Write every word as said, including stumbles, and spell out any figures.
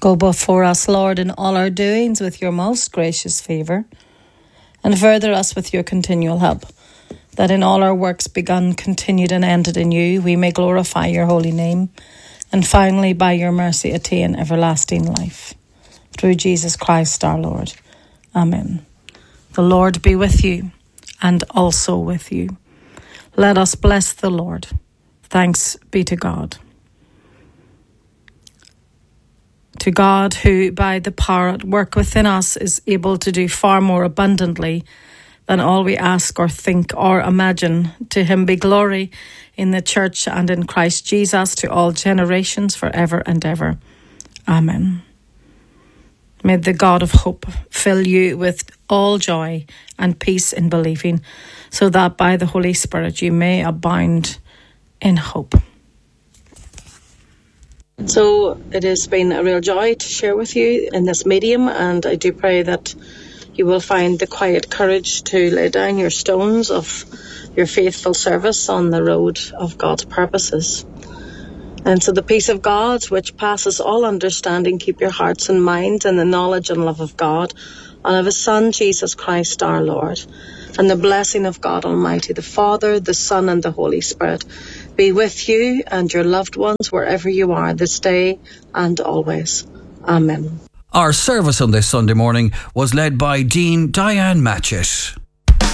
Go before us, Lord, in all our doings with your most gracious favour, and further us with your continual help, that in all our works begun, continued and ended in you, we may glorify your holy name, and finally by your mercy attain everlasting life. Through Jesus Christ our Lord. Amen. The Lord be with you, and also with you. Let us bless the Lord. Thanks be to God. To God, who by the power at work within us is able to do far more abundantly than all we ask or think or imagine, to him be glory in the church and in Christ Jesus to all generations forever and ever. Amen. May the God of hope fill you with all joy and peace in believing, so that by the Holy Spirit you may abound in hope. So it has been a real joy to share with you in this medium, and I do pray that you will find the quiet courage to lay down your stones of your faithful service on the road of God's purposes. And so the peace of God, which passes all understanding, keep your hearts and minds in the knowledge and love of God and of his Son, Jesus Christ our Lord. And the blessing of God Almighty, the Father, the Son, and the Holy Spirit be with you and your loved ones wherever you are this day and always. Amen. Our service on this Sunday morning was led by Dean Diane Matchett.